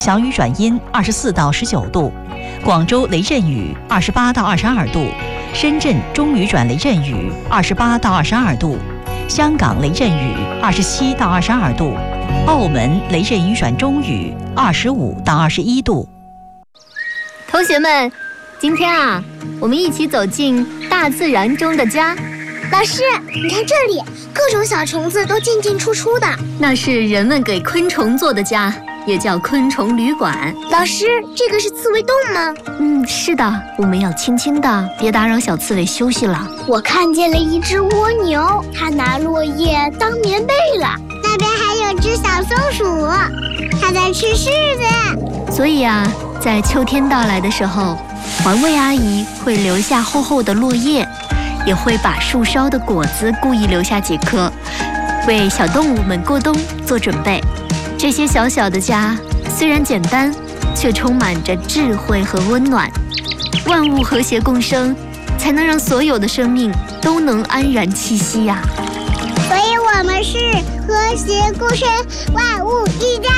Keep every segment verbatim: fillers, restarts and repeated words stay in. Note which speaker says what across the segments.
Speaker 1: 小雨转阴二十四到十九度，广州雷阵雨二十八到二十二度，深圳中雨转雷阵雨二十八到二十二度，香港雷阵雨二十七到二十二度，澳门雷阵雨转中雨二十五到二十一度。
Speaker 2: 同学们，今天啊，我们一起走进大自然中的家。
Speaker 3: 老师，你看这里，各种小虫子都进进出出的，
Speaker 2: 那是人们给昆虫做的家，也叫昆虫旅馆。
Speaker 3: 老师，这个是刺猬洞吗？
Speaker 2: 嗯，是的，我们要轻轻的，别打扰小刺猬休息了。
Speaker 3: 我看见了一只蜗牛，它拿落叶当棉被了。那边还有只小松鼠，它在吃柿子。
Speaker 2: 所以啊，在秋天到来的时候，环卫阿姨会留下厚厚的落叶，也会把树梢的果子故意留下几颗，为小动物们过冬做准备。这些小小的家虽然简单，却充满着智慧和温暖。万物和谐共生，才能让所有的生命都能安然栖息呀、啊。
Speaker 3: 所以我们是和谐共生，万物一家。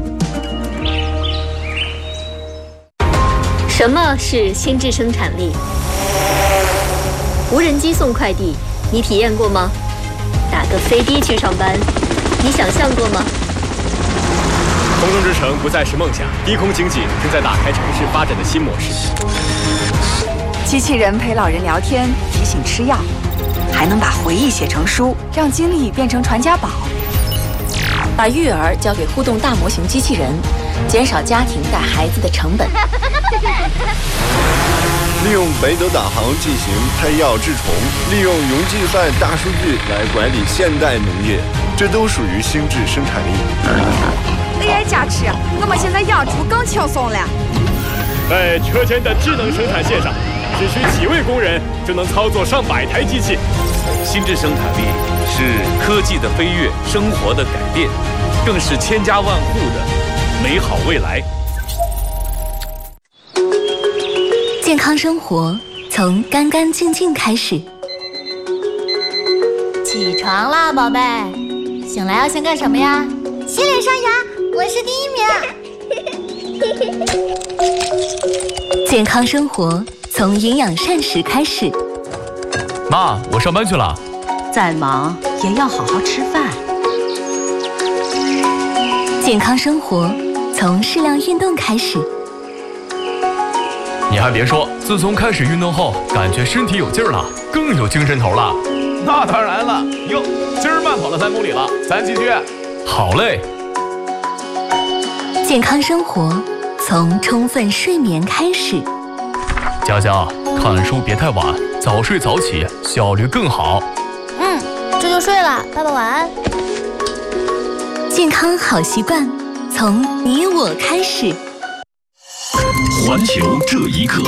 Speaker 2: 什么是心智生产力？无人机送快递，你体验过吗？打个飞的去上班，你想象过吗？
Speaker 4: 空中之城不再是梦想，低空经济正在打开城市发展的新模式。
Speaker 5: 机器人陪老人聊天，提醒吃药，还能把回忆写成书，让经历变成传家宝。把育儿交给互动大模型机器人，减少家庭带孩子的成本。
Speaker 6: 利用北斗导航进行配药治虫，利用云计算大数据来管理现代农业，这都属于心智生产力。
Speaker 5: A I 加持，我们现在养猪更轻松了。
Speaker 4: 在车间的智能生产线上，只需几位工人就能操作上百台机器。
Speaker 7: 心智生产力是科技的飞跃，生活的改变，更是千家万户的美好未来。
Speaker 2: 健康生活从干干净净开始。
Speaker 8: 起床啦，宝贝！醒来要先干什么呀？
Speaker 3: 洗脸刷牙，我是第一名。
Speaker 2: 健康生活从营养膳食开始。
Speaker 7: 妈，我上班去了。
Speaker 9: 再忙也要好好吃饭。
Speaker 2: 健康生活从适量运动开始。
Speaker 7: 你还别说，自从开始运动后，感觉身体有劲儿了，更有精神头了。
Speaker 10: 那当然了，哟，今儿慢跑了三公里了，咱继续。
Speaker 7: 好嘞。
Speaker 2: 健康生活从充分睡眠开始。
Speaker 7: 佳佳，看书别太晚，早睡早起，效率更好。
Speaker 8: 嗯，这就睡了，爸爸晚安。
Speaker 2: 健康好习惯从你我开始。
Speaker 11: 环球这一刻，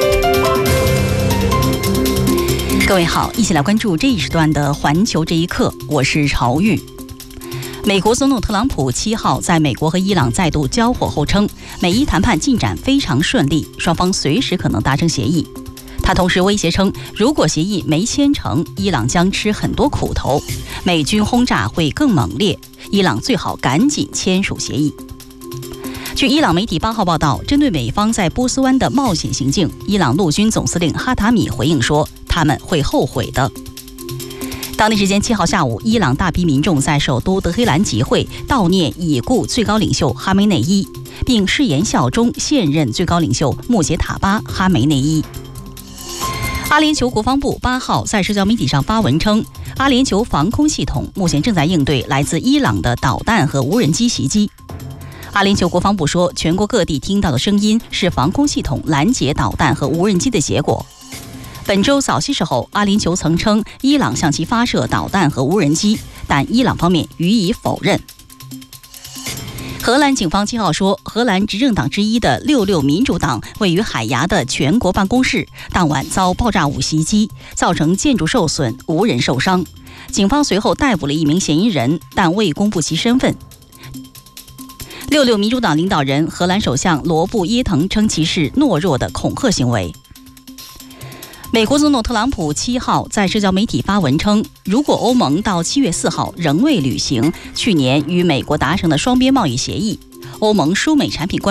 Speaker 1: 各位好，一起来关注这一时段的环球这一刻，我是朝玉。美国总统特朗普七号在美国和伊朗再度交火后称，美伊谈判进展非常顺利，双方随时可能达成协议。他同时威胁称，如果协议没签成，伊朗将吃很多苦头，美军轰炸会更猛烈，伊朗最好赶紧签署协议。据伊朗媒体八号报道，针对美方在波斯湾的冒险行径，伊朗陆军总司令哈塔米回应说，他们会后悔的。当地时间七号下午，伊朗大批民众在首都德黑兰集会，悼念已故最高领袖哈梅内伊，并誓言效忠现任最高领袖穆杰塔巴·哈梅内伊。阿联酋国防部八号在社交媒体上发文称，阿联酋防空系统目前正在应对来自伊朗的导弹和无人机袭击。阿联酋国防部说，全国各地听到的声音是防空系统拦截导弹和无人机的结果。本周早些时候，阿联酋曾称伊朗向其发射导弹和无人机，但伊朗方面予以否认。荷兰警方七号说，荷兰执政党之一的六六民主党位于海牙的全国办公室当晚遭爆炸物袭击，造成建筑受损，无人受伤。警方随后逮捕了一名嫌疑人，但未公布其身份。六六民主党领导人荷兰首相罗布耶滕称其是懦弱的恐吓行为。美国总统特朗普七号在社交媒体发文称，如果欧盟到七月四号仍未履行去年与美国达成的双边贸易协议，欧盟输美产品关